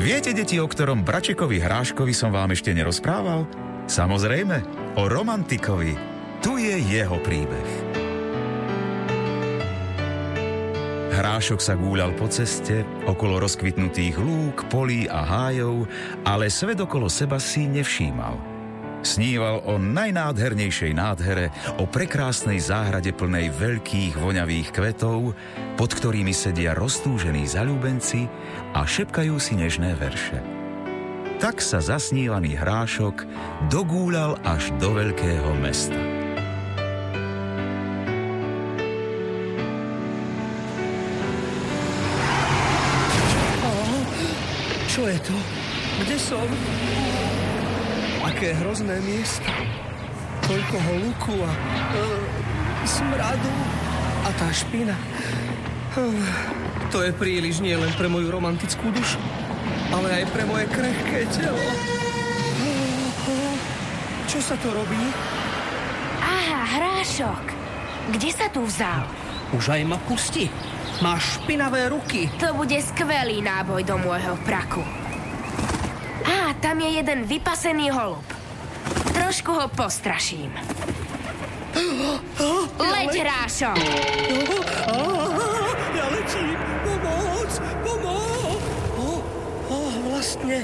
Viete, deti, o ktorom Bračekovi Hráškovi som vám ešte nerozprával? Samozrejme, o romantikovi. Tu je jeho príbeh. Hrášok sa gúľal po ceste, okolo rozkvitnutých lúk, polí a hájov, ale svet okolo seba si nevšímal. Sníval o najnádhernejšej nádhere, o prekrásnej záhrade plnej veľkých voňavých kvetov, pod ktorými sedia roztúžení zaľúbenci a šepkajú si nežné verše. Tak sa zasnívaný Hrášok dogúľal až do veľkého mesta. Čo je to? Kde som? Aké hrozné miesto. Toľko holuku a smradu a tá špina. To je príliš nie len pre moju romantickú dušu, ale aj pre moje krehké telo. Čo sa to robí? Aha, Hrášok. Kde sa tu vzal? Už aj ma pusti. Máš špinavé ruky. To bude skvelý náboj do môjho praku. Á, tam je jeden vypasený holub. Trošku ho postraším. Leď, Hrášok! Ja letím. Pomoc! Vlastne...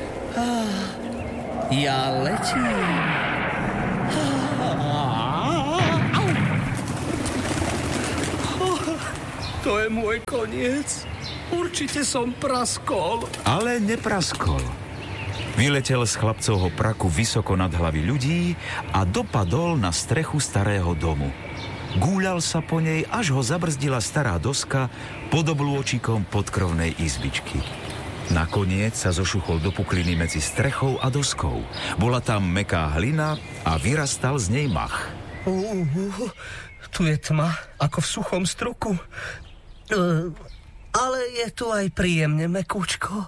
Ja letím. To je môj koniec. Určite som praskol. Ale nepraskol. Vyletel z chlapcovho praku vysoko nad hlavy ľudí a dopadol na strechu starého domu. Gúľal sa po nej, až ho zabrzdila stará doska pod oblôčikom podkrovnej izbičky. Nakoniec sa zošuchol do pukliny medzi strechou a doskou. Bola tam mäkká hlina a vyrastal z nej mach. Tu je tma, ako v suchom struku. Ale je tu aj príjemne mäkúčko.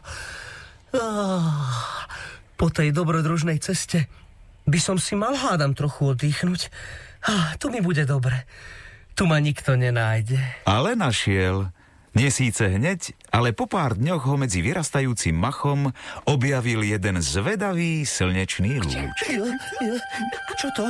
Po tej dobrodružnej ceste by som si mal, hádam, trochu oddychnúť. Tu mi bude dobre. Tu ma nikto nenájde. Ale našiel. Nie síce hneď, ale po pár dňoch ho medzi vyrastajúcim machom objavil jeden zvedavý slnečný lúč. Čo to?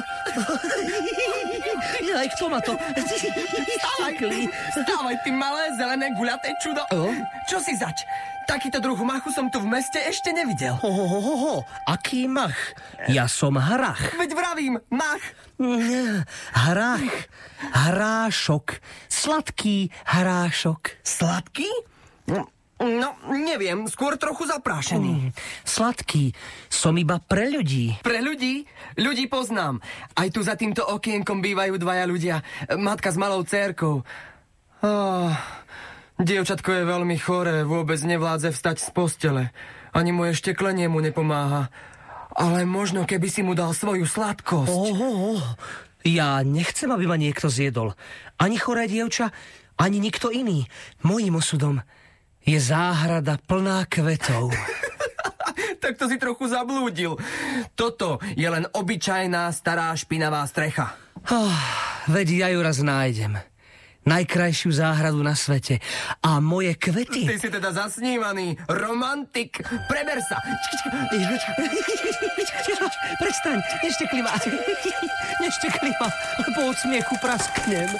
Aj kto ma to? Stávaj, ty malé, zelené, guľaté čudo. Čo si zač? Takýto druh machu som tu v meste ešte nevidel. Aký mach? Ja som Hrach. Veď vravím, mach. Hrach. Hrášok. Sladký Hrášok. Sladký? No, neviem, skôr trochu zaprášený. Sladký. Som iba pre ľudí. Pre ľudí? Ľudí poznám. Aj tu za týmto okienkom bývajú dvaja ľudia. Matka s malou dcérkou. Dievčatko je veľmi choré, vôbec nevládze vstať z postele. Ani moje šteklenie mu nepomáha. Ale možno, keby si mu dal svoju sladkosť. Ja nechcem, aby ma niekto zjedol. Ani choré dievča, ani nikto iný. Mojím osudom je záhrada plná kvetov. Tak to si trochu zablúdil. Toto je len obyčajná stará špinavá strecha. Veď ja ju raz nájdem. Najkrajšiu záhradu na svete. A moje kvety... Ty si teda zasnívaný romantik. Preber sa. Prestaň, neštekli ma. Neštekli ma, lebo od smiechu prasknem.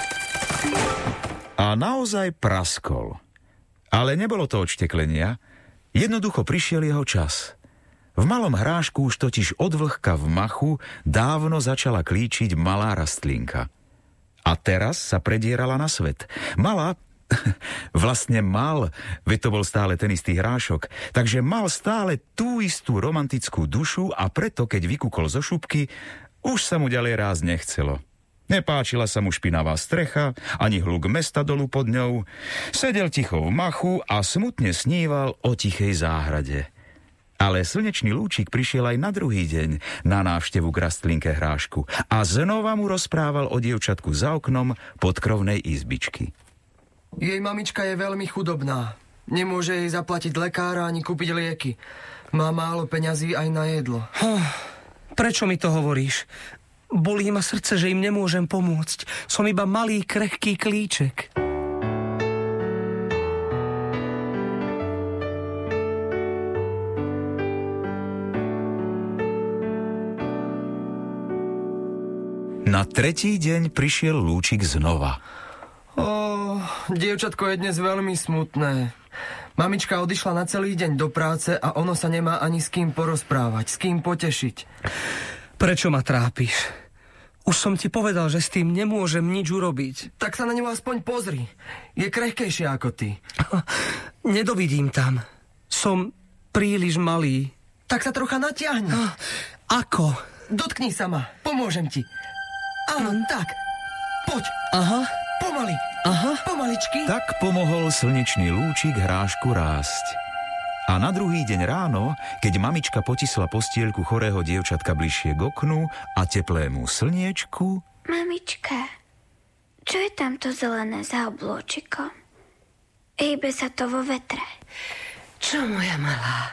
A naozaj praskol. Ale nebolo to od šteklenia. Jednoducho prišiel jeho čas. V malom Hrášku už totiž od vlhka v machu dávno začala klíčiť malá rastlinka. A teraz sa predierala na svet. Malá, vlastne mal, veď to bol stále ten istý Hrášok, takže mal stále tú istú romantickú dušu a preto, keď vykúkol zo šupky, už sa mu ďalej rásť nechcelo. Nepáčila sa mu špinavá strecha, ani hluk mesta dolu pod ňou. Sedel ticho v machu a smutne sníval o tichej záhrade. Ale slnečný lúčik prišiel aj na druhý deň na návštevu k rastlinke Hrášku a znova mu rozprával o dievčatku za oknom podkrovnej izbičky. Jej mamička je veľmi chudobná. Nemôže jej zaplatiť lekára ani kúpiť lieky. Má málo peňazí aj na jedlo. Prečo mi to hovoríš? Bolí ma srdce, že im nemôžem pomôcť. Som iba malý, krehký klíček. Na tretí deň prišiel Lúčik znova. Dievčatko je dnes veľmi smutné. Mamička odišla na celý deň do práce a ono sa nemá ani s kým porozprávať, s kým potešiť. Prečo ma trápiš? Už som ti povedal, že s tým nemôžem nič urobiť. Tak sa na ňu aspoň pozri. Je krehkejšia ako ty. Nedovidím tam. Som príliš malý. Tak sa trocha natiahni. Ako? Dotkni sa ma. Pomôžem ti. Áno, tak. Poď. Aha. Pomaly. Aha. Pomaličky. Tak pomohol slnečný lúčik hrášku rásť. A na druhý deň ráno, keď mamička potisla postielku chorého dievčatka bližšie k oknu a teplému slniečku... Mamička, čo je tamto zelené za oblôčikom? Hýbe sa to vo vetre. Čo, moja malá?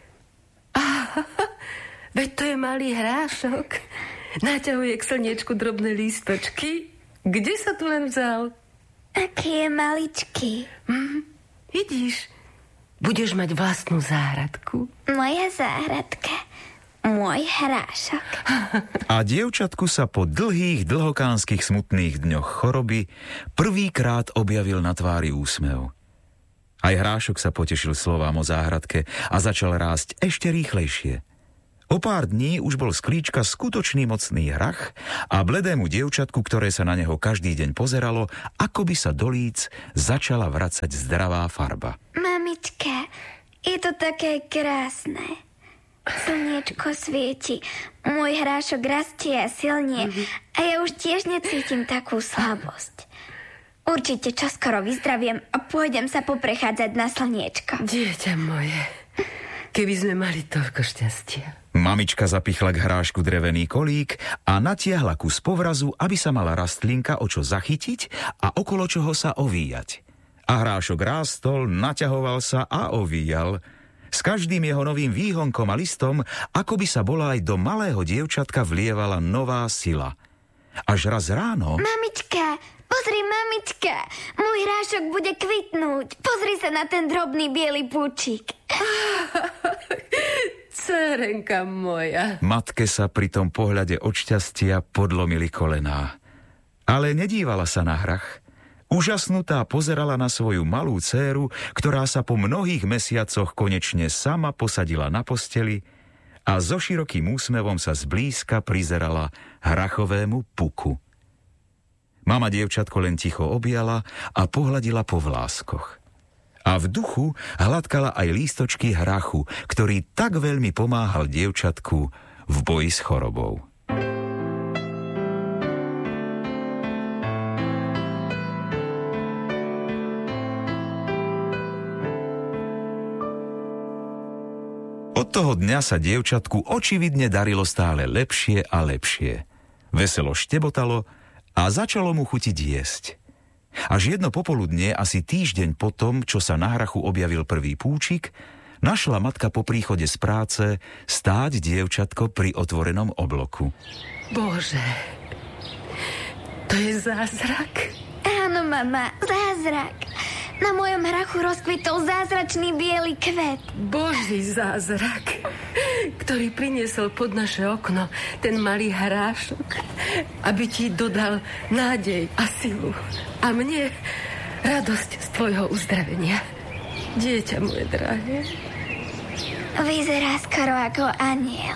Veď to je malý hrášok. Naťahuje k slniečku drobné lístočky. Kde sa tu len vzal? Aký je maličký. Vidíš, budeš mať vlastnú záhradku. Moja záhradka. Môj hrášok. A dievčatku sa po dlhých, dlhokánskych smutných dňoch choroby prvýkrát objavil na tvári úsmev. Aj hrášok sa potešil slovám o záhradke a začal rásť ešte rýchlejšie. O pár dní už bol z klíčka skutočný mocný hrach a bledému dievčatku, ktoré sa na neho každý deň pozeralo, ako by sa do líc začala vracať zdravá farba. Mamička, je to také krásne. Slniečko svieti, môj hrášok rastie silne a ja už tiež necítim takú slabosť. Určite čoskoro vyzdraviem a pôjdem sa poprechádzať na slniečko. Dieťa moje, keby sme mali toľko šťastia. Mamička zapichla k hrášku drevený kolík a natiahla kus povrazu, aby sa mala rastlinka o čo zachytiť a okolo čoho sa ovíjať. A hrášok rástol, naťahoval sa a ovíjal. S každým jeho novým výhonkom a listom, ako by sa bola aj do malého dievčatka vlievala nová sila. Až raz ráno... Mamička, pozri, mamička, môj hrášok bude kvitnúť. Pozri sa na ten drobný biely púčik. Dcerenka moja. Matke sa pri tom pohľade od šťastia podlomili kolená. Ale nedívala sa na hrach. Úžasnutá pozerala na svoju malú dcéru, ktorá sa po mnohých mesiacoch konečne sama posadila na posteli a so širokým úsmevom sa zblízka prizerala hrachovému puku. Mama dievčatko len ticho objala a pohľadila po vláskoch. A v duchu hladkala aj lístočky hrachu, ktorý tak veľmi pomáhal dievčatku v boji s chorobou. Od toho dňa sa dievčatku očividne darilo stále lepšie a lepšie. Veselo štebotalo a začalo mu chutiť jesť. Až jedno popoludnie, asi týždeň po tom, čo sa na hrachu objavil prvý púčik, našla matka po príchode z práce stáť dievčatko pri otvorenom obloku. Bože, to je zázrak? Áno, mama, zázrak. Na mojom hrachu rozkvitol zázračný biely kvet. Boží zázrak, ktorý priniesol pod naše okno ten malý hrášok, aby ti dodal nádej a silu. A mne radosť z tvojho uzdravenia. Dieťa moje drahé. Vyzerá skoro ako anjel.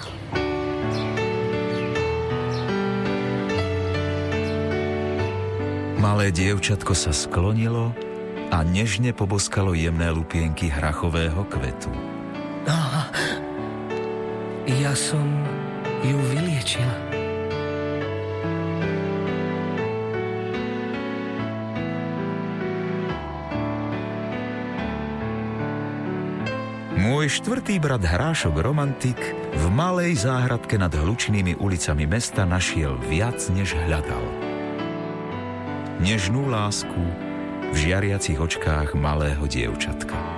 Malé dievčatko sa sklonilo a nežne poboskalo jemné lupienky hrachového kvetu. Ja som ju vyliečil. Môj štvrtý brat hrášok romantik v malej záhradke nad hlučnými ulicami mesta našiel viac, než hľadal. Nežnú lásku v žiariacich očkách malého dievčatka.